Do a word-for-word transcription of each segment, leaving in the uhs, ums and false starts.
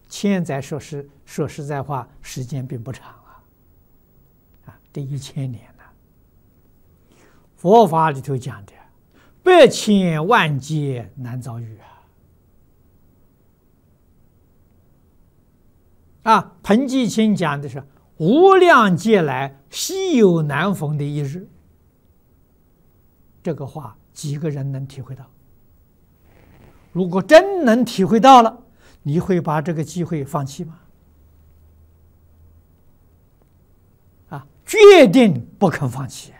千载说实说实在话，时间并不长啊，啊，这一千年了。佛法里头讲的，百千万劫难遭遇啊！啊，彭季清讲的是无量劫来稀有难逢的一日。这个话几个人能体会到？如果真能体会到了，你会把这个机会放弃吗？啊，决定不肯放弃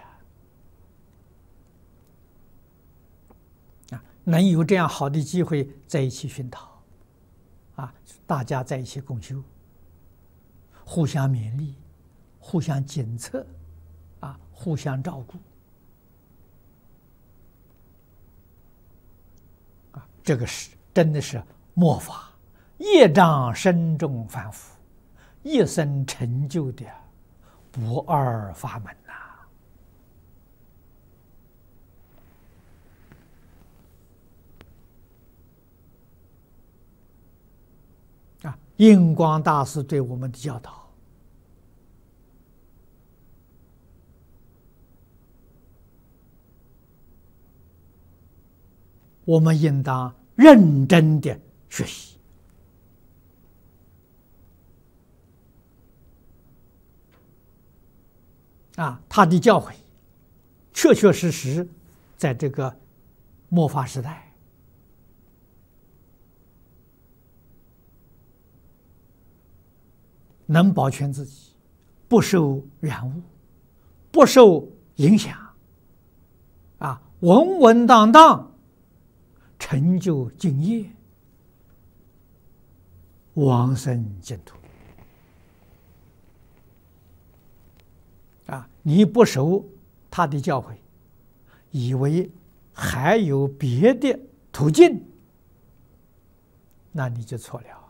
啊！能有这样好的机会在一起熏陶，啊，大家在一起共修，互相勉励，互相检测，啊，互相照顾，啊，这个是真的是末法业障深重凡夫，一生成就的不二法门呐！啊，印光大师对我们的教导，我们应当认真的学习。啊，他的教诲确确实实在这个末法时代能保全自己，不受染污，不受影响，啊，稳稳当当成就净业，往生净土。啊，你不守他的教诲，以为还有别的途径，那你就错了。